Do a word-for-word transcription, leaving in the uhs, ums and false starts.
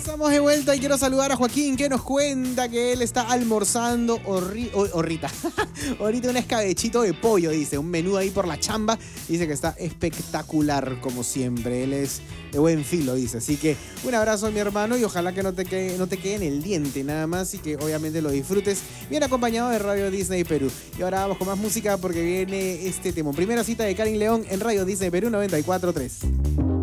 Estamos de vuelta y quiero saludar a Joaquín, que nos cuenta que él está almorzando horri o, horrita. Ahorita un escabechito de pollo, dice, un menú ahí por la chamba. Dice que está espectacular como siempre. Él es de buen filo, dice. Así que un abrazo a mi hermano y ojalá que no te quede, no te quede en el diente nada más y que obviamente lo disfrutes bien acompañado de Radio Disney Perú. Y ahora vamos con más música porque viene este tema. Primera cita de Karin León en Radio Disney Perú noventa y cuatro punto tres.